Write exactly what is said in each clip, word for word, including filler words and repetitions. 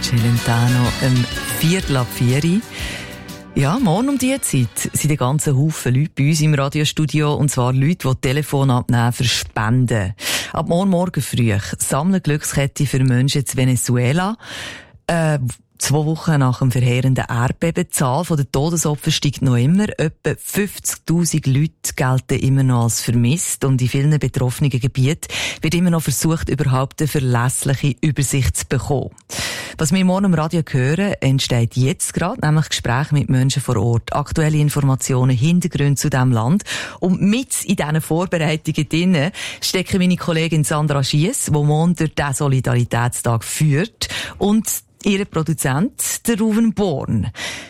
Celentano, um Viertel ab vier. Ja, morgen um diese Zeit sind ein ganzer Haufen Leute bei uns im Radiostudio, und zwar Leute, die Telefon abnehmen für Spenden. Ab morgen Morgen früh sammeln Glückskette für Menschen in Venezuela. Äh, Zwei Wochen nach dem verheerenden Erdbeben. Die Zahl der Todesopfer steigt noch immer. Etwa fünfzigtausend Leute gelten immer noch als vermisst. Und in vielen betroffenen Gebieten wird immer noch versucht, überhaupt eine verlässliche Übersicht zu bekommen. Was wir morgen im Radio hören, entsteht jetzt gerade, nämlich Gespräche mit Menschen vor Ort, aktuelle Informationen, Hintergründe zu diesem Land. Und mit in diesen Vorbereitungen drinnen stecken meine Kollegin Sandra Schiess, die morgen durch diesen Solidaritätstag führt, und ihr Produzent, der Ruven Born.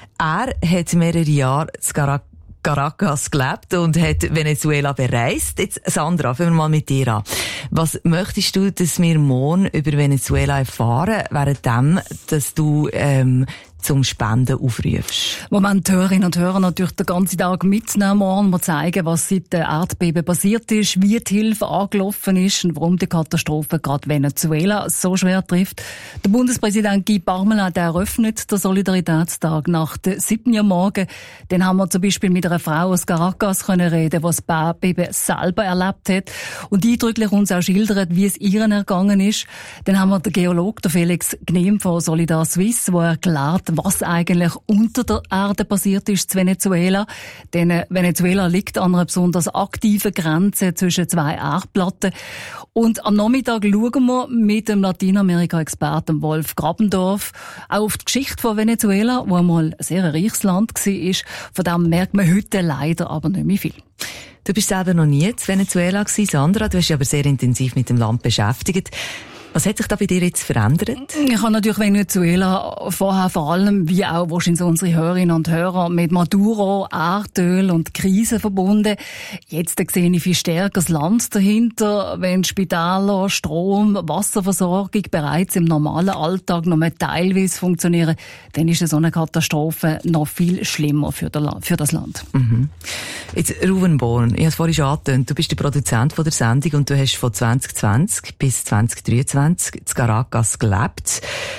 Er hat mehrere Jahre in Caracas gelebt und hat Venezuela bereist. Jetzt, Sandra, fangen wir mal mit dir an. Was möchtest du, dass wir morgen über Venezuela erfahren, währenddem, dass du ähm, zum Spenden aufrufst? Wo man die Hörerinnen und Hörer natürlich den ganzen Tag mitnehmen wollen, wir zeigen, was seit dem Erdbeben passiert ist, wie die Hilfe angelaufen ist und warum die Katastrophe gerade Venezuela so schwer trifft. Der Bundespräsident Guy Parmelin, der eröffnet den Solidaritätstag nach der siebten Uhr morgen. Dann haben wir zum Beispiel mit einer Frau aus Caracas können reden, die das Erdbeben selber erlebt hat und eindrücklich uns auch schildert, wie es ihren ergangen ist. Dann haben wir den Geologen, den Felix Gnehm von Solidar Suisse, der erklärt, was eigentlich unter der Erde passiert ist zu Venezuela. Denn Venezuela liegt an einer besonders aktiven Grenze zwischen zwei Erdplatten. Und am Nachmittag schauen wir mit dem Lateinamerika-Experten Wolf Grabendorf auch auf die Geschichte von Venezuela, wo einmal ein sehr reiches Land war. Von dem merkt man heute leider aber nicht mehr viel. Du bist selber noch nie in Venezuela gewesen, Sandra. Du hast dich aber sehr intensiv mit dem Land beschäftigt. Was hat sich da bei dir jetzt verändert? Ich habe natürlich Venezuela vorher vor allem, wie auch wahrscheinlich unsere Hörerinnen und Hörer, mit Maduro, Erdöl und Krise verbunden. Jetzt sehe ich viel stärker das Land dahinter. Wenn Spitäler, Strom, Wasserversorgung bereits im normalen Alltag noch mehr teilweise funktionieren, dann ist so eine Katastrophe noch viel schlimmer für das Land. Mhm. Jetzt, Ruven Born, ich habe es vorhin schon angetönt, du bist der Produzent von der Sendung und du hast von zwanzig zwanzig bis zwanzig dreiundzwanzig in Caracas gelebt.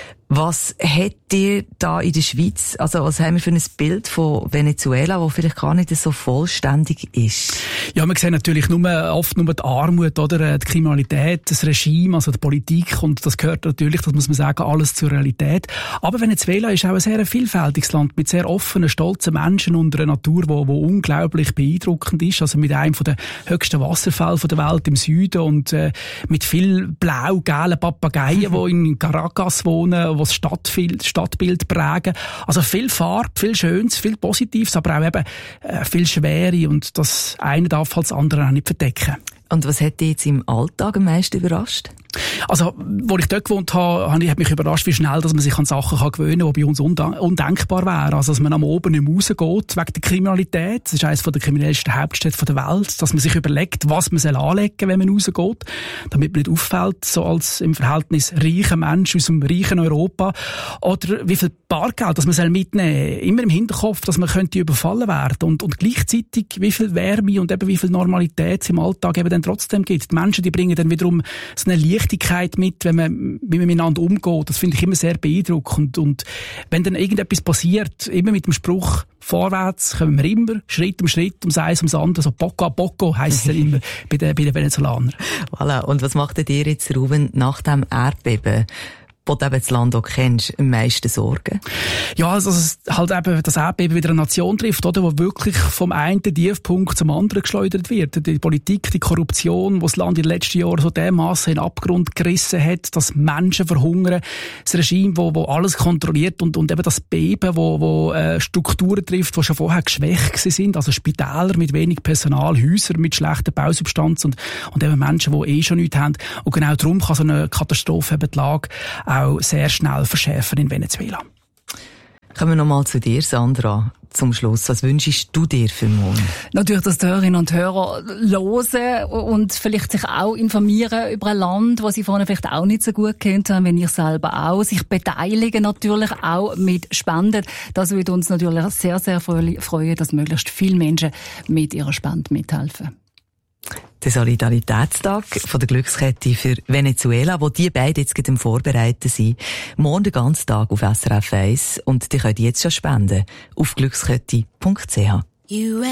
Was hat dir da in der Schweiz, also was haben wir für ein Bild von Venezuela, das vielleicht gar nicht so vollständig ist? Ja, wir sehen natürlich nur, oft nur die Armut, oder die Kriminalität, das Regime, also die Politik, und das gehört natürlich, das muss man sagen, alles zur Realität. Aber Venezuela ist auch ein sehr vielfältiges Land mit sehr offenen, stolzen Menschen und einer Natur, die unglaublich beeindruckend ist, also mit einem der höchsten Wasserfälle der Welt im Süden und äh, mit viel blau-gelben Papageien, die in Caracas wohnen, die das Stadtbild, Stadtbild prägen. Also viel Farbe, viel Schönes, viel Positives, aber auch eben äh, viel Schwere, und das eine darf halt das andere auch nicht verdecken. Und was hat dich jetzt im Alltag am meisten überrascht? Also, wo ich dort gewohnt habe, hat mich überrascht, wie schnell dass man sich an Sachen kann gewöhnen kann, die bei uns undenkbar wären. Also, dass man am Oben nicht mehr rausgeht, wegen der Kriminalität. Das ist eines der kriminellsten Hauptstädte der Welt. Dass man sich überlegt, was man anlegen soll, wenn man rausgeht, damit man nicht auffällt, so als im Verhältnis reicher Mensch aus dem reichen Europa. Oder wie viel Bargeld, das man mitnehmen soll. Immer im Hinterkopf, dass man könnte überfallen werden. Und, und gleichzeitig, wie viel Wärme und eben wie viel Normalität es im Alltag eben dann trotzdem gibt. Die Menschen, die bringen dann wiederum so eine Leichtigkeit mit, wenn man, wie man miteinander umgeht. Das finde ich immer sehr beeindruckend. Und wenn dann irgendetwas passiert, immer mit dem Spruch, vorwärts kommen wir immer, Schritt um Schritt, ums Eins, ums andere, so Poco a Poco heisst es dann immer bei den, bei den Venezolanern. Voilà. Und was macht dir jetzt, Ruven, nach dem Erdbeben, wo du eben das Land auch kennst, am meisten Sorgen? Ja, also, dass halt eben das Erdbeben wieder eine Nation trifft, oder, wo wirklich vom einen Tiefpunkt zum anderen geschleudert wird. Die Politik, die Korruption, die das Land in den letzten Jahren so dermassen in den Abgrund gerissen hat, dass Menschen verhungern, das Regime, wo, wo alles kontrolliert, und, und eben das Beben, wo, wo äh, Strukturen trifft, die schon vorher geschwächt sind, also Spitäler mit wenig Personal, Häuser mit schlechter Bausubstanz und, und eben Menschen, die eh schon nichts haben. Und genau darum kann so eine Katastrophe eben die Lage auch sehr schnell verschärfen in Venezuela. Kommen wir nochmal zu dir, Sandra, zum Schluss. Was wünschst du dir für morgen? Natürlich, dass die Hörerinnen und Hörer hören und vielleicht sich auch informieren über ein Land, das sie vorher vielleicht auch nicht so gut kennt haben, wenn ich selber auch. Sich beteiligen natürlich auch mit Spenden. Das würde uns natürlich sehr, sehr freuen, dass möglichst viele Menschen mit ihrer Spende mithelfen. Der Solidaritätstag von der Glückskette für Venezuela, wo die beiden jetzt gerade am Vorbereiten sind. Morgen den ganzen Tag auf S R F eins und die könnt jetzt schon spenden auf glückskette punkt c h.